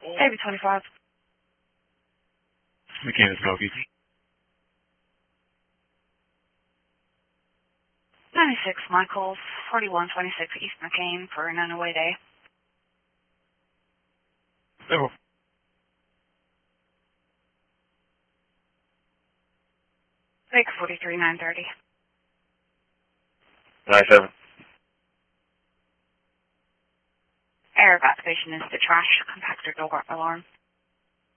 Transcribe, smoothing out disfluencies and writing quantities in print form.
Maybe 25. McCain is Kofi. 96 Michaels, 4126 East McCain for an unaway day. Level. Lake 43930. 97. Air evacuation is the trash compactor door alarm.